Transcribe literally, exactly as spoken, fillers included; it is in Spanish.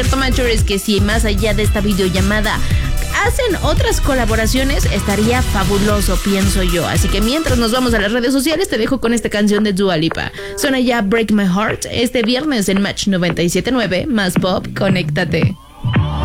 cierto, Macho, es que si más allá de esta videollamada hacen otras colaboraciones, estaría fabuloso, pienso yo. Así que mientras nos vamos a las redes sociales, te dejo con esta canción de Dua Lipa. Suena ya Break My Heart este viernes en Match noventa y siete punto nueve, más pop, conéctate.